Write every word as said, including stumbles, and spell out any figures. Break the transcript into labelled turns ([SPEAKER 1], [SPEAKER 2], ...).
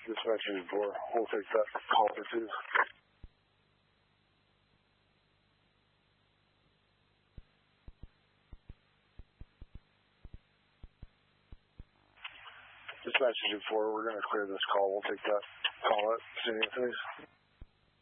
[SPEAKER 1] Dispatcher four, we'll take that call for two. Dispatcher four, we're going to clear this call. We'll take that call at Saint Anthony's.